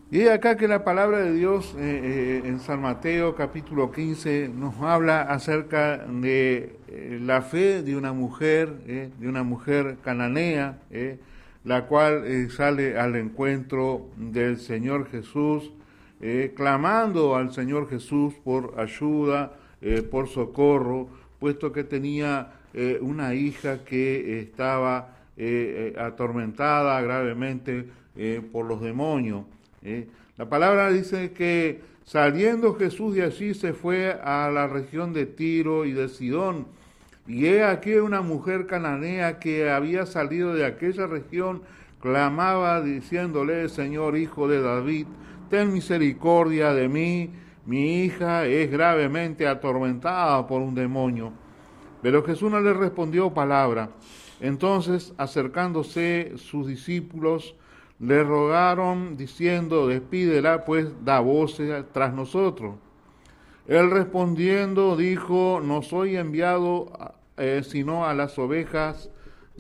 Y acá que la palabra de Dios en San Mateo capítulo 15 nos habla acerca de la fe de una mujer cananea, la cual sale al encuentro del Señor Jesús, clamando al Señor Jesús por ayuda, por socorro, puesto que tenía una hija que estaba atormentada gravemente por los demonios. La palabra dice que saliendo Jesús de allí se fue a la región de Tiro y de Sidón, y he aquí una mujer cananea que había salido de aquella región, clamaba diciéndole: Señor, hijo de David, ten misericordia de mí, mi hija es gravemente atormentada por un demonio. Pero Jesús no le respondió palabra. Entonces, acercándose sus discípulos, le rogaron diciendo: despídela, pues da voces tras nosotros. Él respondiendo dijo: no soy enviado sino a las ovejas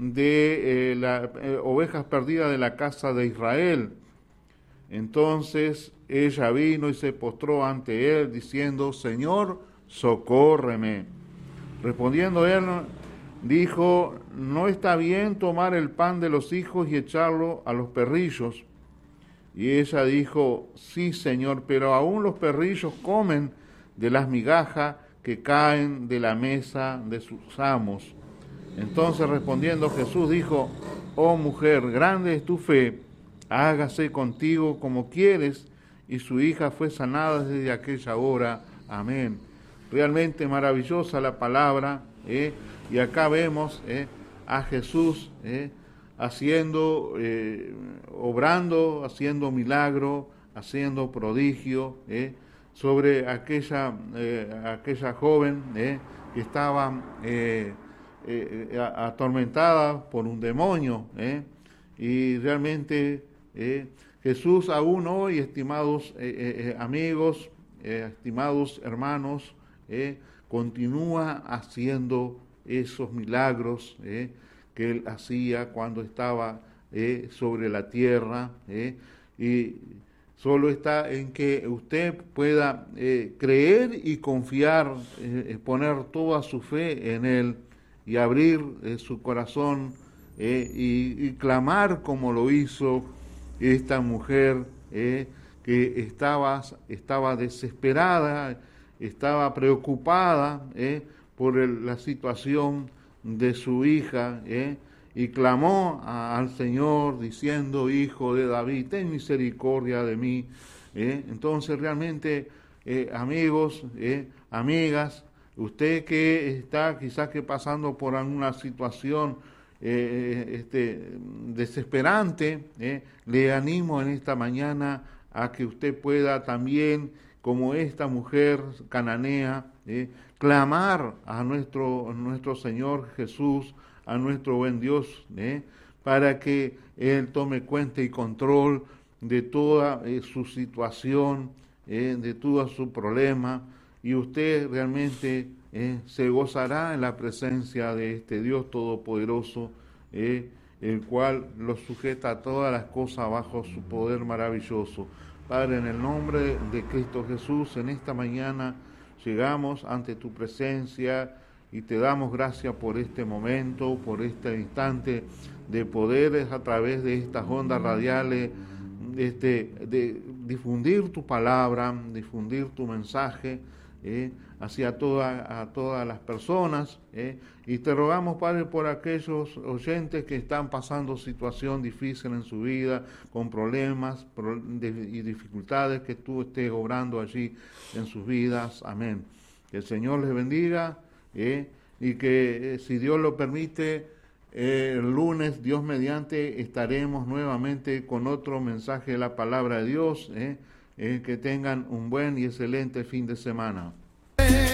ovejas perdidas de la casa de Israel. Entonces ella vino y se postró ante él diciendo: Señor, socórreme. Respondiendo él, dijo: no está bien tomar el pan de los hijos y echarlo a los perrillos. Y ella dijo: sí, Señor, pero aún los perrillos comen de las migajas que caen de la mesa de sus amos. Entonces respondiendo Jesús dijo: oh mujer, grande es tu fe, hágase contigo como quieres. Y su hija fue sanada desde aquella hora. Amén. Realmente maravillosa la palabra, y acá vemos a Jesús haciendo, obrando, haciendo milagro, haciendo prodigio sobre aquella joven que estaba atormentada por un demonio. Y realmente Jesús aún hoy, estimados amigos, estimados hermanos, continúa haciendo esos milagros que él hacía cuando estaba sobre la tierra, y solo está en que usted pueda creer y confiar, poner toda su fe en él y abrir su corazón y clamar como lo hizo esta mujer que estaba desesperada, estaba preocupada por la situación de su hija, y clamó al Señor diciendo: hijo de David, ten misericordia de mí. Entonces realmente, amigos, amigas, usted que está quizás que pasando por alguna situación desesperante, le animo en esta mañana a que usted pueda también, como esta mujer cananea, clamar a nuestro Señor Jesús, a nuestro buen Dios, para que Él tome cuenta y control de toda su situación, de todo su problema, y usted realmente se gozará en la presencia de este Dios Todopoderoso, el cual lo sujeta a todas las cosas bajo su poder maravilloso. Padre, en el nombre de Cristo Jesús, en esta mañana llegamos ante tu presencia y te damos gracias por este momento, por este instante de poder a través de estas ondas radiales de difundir tu palabra, difundir tu mensaje hacia a todas las personas, y te rogamos, Padre, por aquellos oyentes que están pasando situación difícil en su vida, con problemas y dificultades, que tú estés obrando allí en sus vidas. Amén. Que el Señor les bendiga, y que si Dios lo permite, el lunes, Dios mediante, estaremos nuevamente con otro mensaje de la palabra de Dios. Que tengan un buen y excelente fin de semana.